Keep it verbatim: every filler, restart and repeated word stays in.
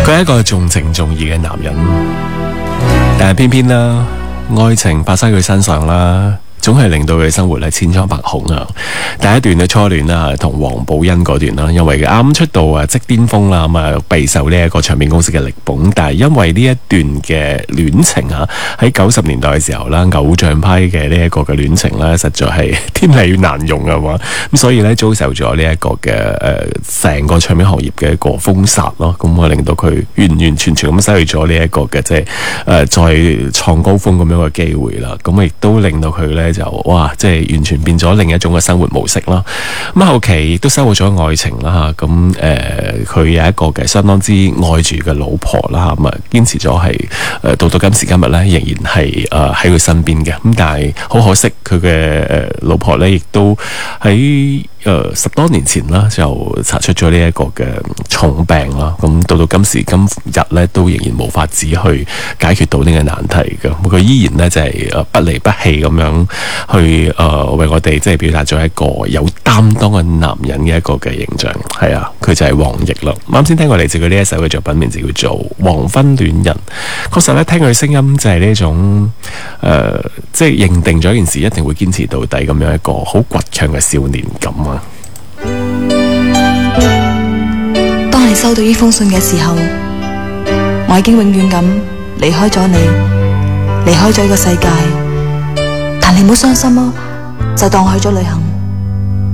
佢係一個重情重義嘅男人，但係偏偏啦，愛情發生喺佢身上啦，總係令到佢生活咧千瘡百孔啊！第一段嘅初戀啦，同黃寶欣嗰段啦，因為啱出道啊，即巔峰啦，咁啊備受呢一個唱片公司嘅力捧，但係因為呢一段嘅戀情啊，喺九十年代嘅時候啦，偶像派嘅呢一個嘅戀情咧，實在係天理難容啊嘛，咁所以咧遭受咗呢一個嘅誒成個唱片行業嘅一個封殺咯，咁啊令到佢完完全全咁失去咗呢一個嘅即係誒再創高峰咁樣嘅機會啦，咁亦都令到佢咧就哇，即係完全變咗另一種嘅生活模式啦。咁後期亦都收穫咗愛情啦嚇，咁誒佢有一個嘅相當之愛住嘅老婆啦嚇，咁啊堅持咗係誒到到今時今日咧，仍然係誒喺佢身邊嘅。咁但係好可惜，佢嘅誒老婆咧亦都喺誒、呃、十多年前啦就查出咗呢一個嘅重病啦。咁到到今時今日咧，都仍然無法子去解決到呢個難題嘅。佢依然咧就係誒不離不棄咁樣去誒、呃、為我哋即係表達咗一個有擔當嘅男人嘅一個嘅形象。係啊，佢就係黃奕啦。啱先聽過嚟自佢呢一首嘅作品，名字叫做《黃昏戀人》。確實咧，聽佢聲音就係呢種誒、呃，即係認定咗一件事一定會堅持到底咁樣一個好倔強嘅少年感啊！ 當你收到呢封信嘅時候，我已經永遠咁離開咗你，離開咗呢個世界。但你唔好傷心啊，就當我去咗旅行。